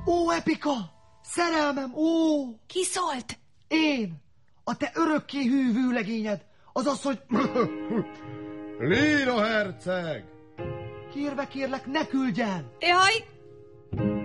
Ó, Epika! Szerelmem, ó! Ki szólt? Én! A te örökké hűvő legényed! Azaz, hogy... Líra herceg! Kérlek, ne küldjen! Jaj,